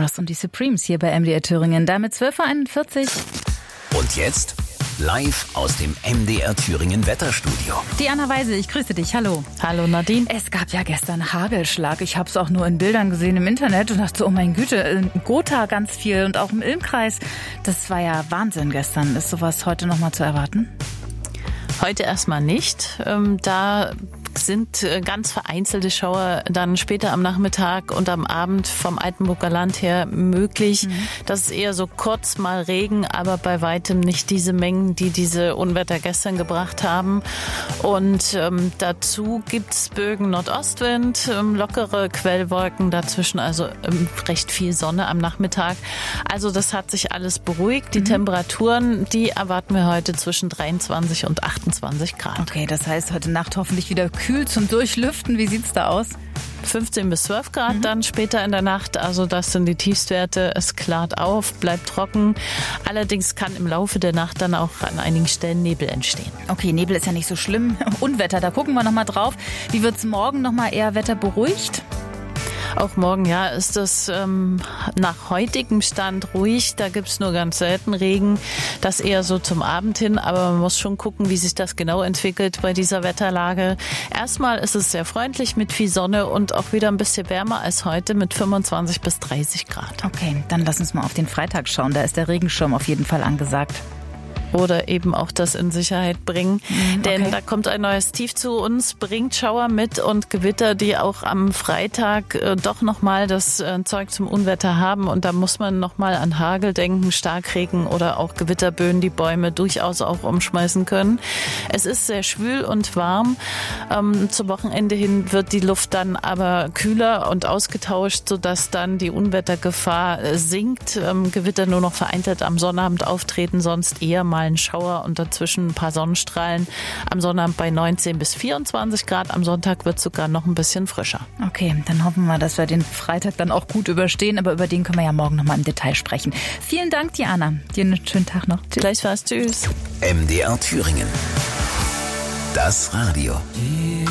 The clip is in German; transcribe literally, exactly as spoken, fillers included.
Das und die Supremes hier bei M D R Thüringen. Damit zwölf Uhr einundvierzig. Und jetzt live aus dem M D R Thüringen Wetterstudio. Diana Weise, ich grüße dich. Hallo. Hallo Nadine. Es gab ja gestern Hagelschlag. Ich habe es auch nur in Bildern gesehen im Internet und dachte, oh mein Güte, in Gotha ganz viel und auch im Ilmkreis. Das war ja Wahnsinn gestern. Ist sowas heute nochmal zu erwarten? Heute erstmal nicht. Ähm, da sind ganz vereinzelte Schauer dann später am Nachmittag und am Abend vom Altenburger Land her möglich. Mhm. Das ist eher so kurz mal Regen, aber bei weitem nicht diese Mengen, die diese Unwetter gestern gebracht haben. Und ähm, dazu gibt's Bögen Nordostwind, ähm, lockere Quellwolken dazwischen, also ähm, recht viel Sonne am Nachmittag. Also das hat sich alles beruhigt. Die mhm. Temperaturen, die erwarten wir heute zwischen dreiundzwanzig und achtundzwanzig Grad. Okay, das heißt heute Nacht hoffentlich wieder kühl zum Durchlüften. Wie sieht's da aus? fünfzehn bis zwölf Grad mhm. dann später in der Nacht. Also das sind die Tiefstwerte. Es klart auf, bleibt trocken. Allerdings kann im Laufe der Nacht dann auch an einigen Stellen Nebel entstehen. Okay, Nebel ist ja nicht so schlimm. Unwetter, da gucken wir nochmal drauf. Wie wird's morgen nochmal eher wetterberuhigt? Auch morgen, ja, ist es ähm, nach heutigem Stand ruhig. Da gibt's nur ganz selten Regen. Das eher so zum Abend hin. Aber man muss schon gucken, wie sich das genau entwickelt bei dieser Wetterlage. Erstmal ist es sehr freundlich mit viel Sonne und auch wieder ein bisschen wärmer als heute mit fünfundzwanzig bis dreißig Grad. Okay, dann lass uns mal auf den Freitag schauen. Da ist der Regenschirm auf jeden Fall angesagt. Oder eben auch das in Sicherheit bringen. Mhm, okay. Denn da kommt ein neues Tief zu uns, bringt Schauer mit und Gewitter, die auch am Freitag äh, doch nochmal das äh, Zeug zum Unwetter haben. Und da muss man nochmal an Hagel denken, Starkregen oder auch Gewitterböen, die Bäume durchaus auch umschmeißen können. Es ist sehr schwül und warm. Ähm, zum Wochenende hin wird die Luft dann aber kühler und ausgetauscht, sodass dann die Unwettergefahr äh, sinkt. Ähm, Gewitter nur noch vereinzelt am Sonnabend auftreten, sonst eher mal ein Schauer und dazwischen ein paar Sonnenstrahlen. Am Sonnabend bei neunzehn bis vierundzwanzig Grad. Am Sonntag wird es sogar noch ein bisschen frischer. Okay, dann hoffen wir, dass wir den Freitag dann auch gut überstehen. Aber über den können wir ja morgen nochmal im Detail sprechen. Vielen Dank, Diana. Dir einen schönen Tag noch. Tschüss. Gleichfalls. Tschüss. M D R Thüringen. Das Radio.